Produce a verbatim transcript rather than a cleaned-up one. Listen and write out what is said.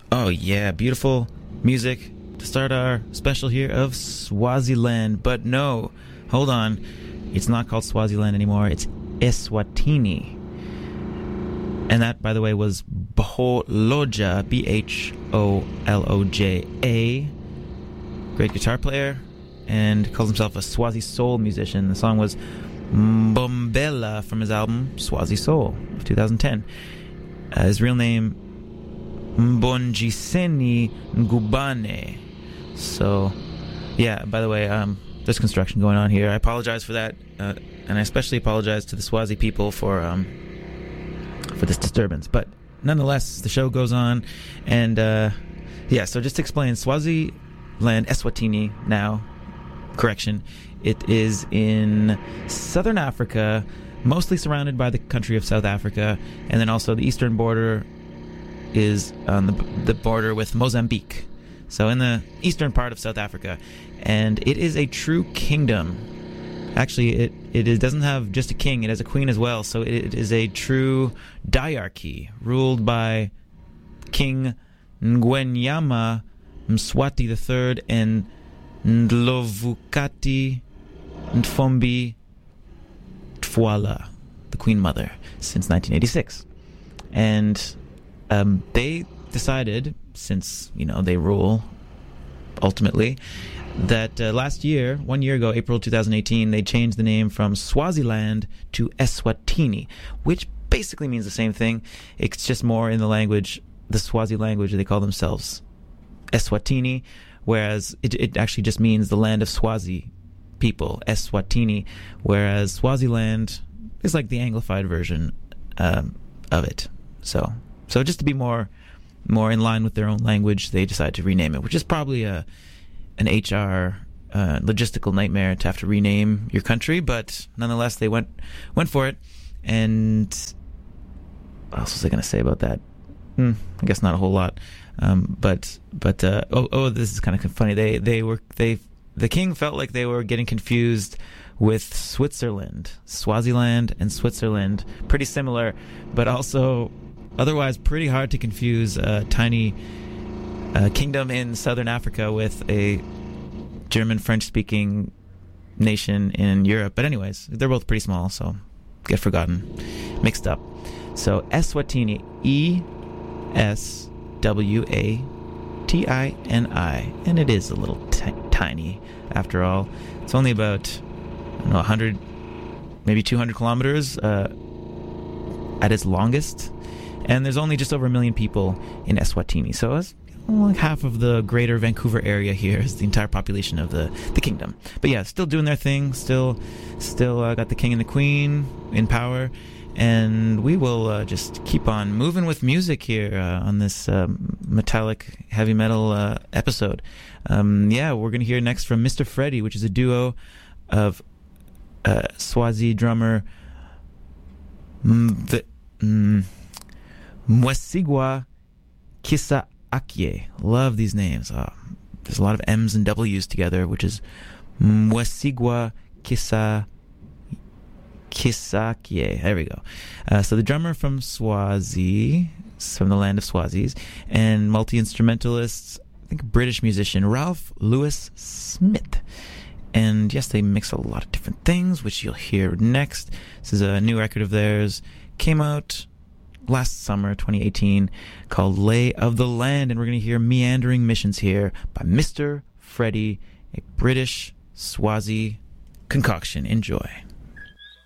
Oh, yeah, beautiful music to start our special here of Swaziland. But no, hold on. It's not called Swaziland anymore. It's Eswatini. And that, by the way, was Bholoja, B H O L O J A. Great guitar player, and calls himself a Swazi soul musician. The song was Mbombela from his album Swazi Soul of two thousand ten. Uh, his real name, Mbonjiseni Ngubane. So, yeah, by the way, um, there's construction going on here. I apologize for that, uh, and I especially apologize to the Swazi people for um, for this disturbance. But nonetheless, the show goes on, and uh, yeah, so just to explain, Swaziland, Eswatini now, correction, it is in southern Africa, mostly surrounded by the country of South Africa, and then also the eastern border is on the, the border with Mozambique. So in the eastern part of South Africa, and it is a true kingdom. Actually, it it is, doesn't have just a king; it has a queen as well. So it, it is a true diarchy ruled by King Ngwenyama Mswati the Third and Ndlovukati Mfumbi Twala, the Queen Mother, since nineteen eighty-six. And um, they decided, since, you know, they rule, ultimately, that uh, last year, one year ago, April twenty eighteen, they changed the name from Swaziland to Eswatini, which basically means the same thing. It's just more in the language, the Swazi language, they call themselves Eswatini, whereas it, it actually just means the land of Swazi people, Eswatini, whereas Swaziland is like the Anglified version um, of it. So, so just to be more, more in line with their own language, they decided to rename it, which is probably a an H R uh, logistical nightmare to have to rename your country, but nonetheless, they went went for it. And what else was I going to say about that? Hmm, I guess not a whole lot. Um, but but uh, oh oh, this is kind of funny. They they were they the king felt like they were getting confused with Switzerland, Swaziland, and Switzerland, pretty similar, but also otherwise pretty hard to confuse a tiny uh, kingdom in southern Africa with a German French-speaking nation in Europe. But anyways, they're both pretty small, so get forgotten, mixed up. So Eswatini, E S W A T I N I, and it is a little t- tiny after all. It's only about, I don't know, one hundred, maybe two hundred kilometers uh, at its longest, and there's only just over a million people in Eswatini, so it's like half of the greater Vancouver area here is the entire population of the, the kingdom. But yeah, still doing their thing, still still uh, got the king and the queen in power, and we will uh, just keep on moving with music here uh, on this um, metallic heavy metal uh, episode. Um, yeah, we're going to hear next from Mister Freddy, which is a duo of uh, Swazi drummer Mv- mm, Mwesigwa Kisa Akye. Love these names. Oh, there's a lot of M's and W's together, which is Mwesigwa Kisa Kisakye. There we go. Uh, so the drummer from Swazi, from the land of Swazis, and multi-instrumentalist, I think British musician, Ralph Lewis Smith. And yes, they mix a lot of different things, which you'll hear next. This is a new record of theirs. Came out last summer, twenty eighteen, called Lay of the Land. And we're going to hear Meandering Missions here by Mister Freddy, a British Swazi concoction. Enjoy.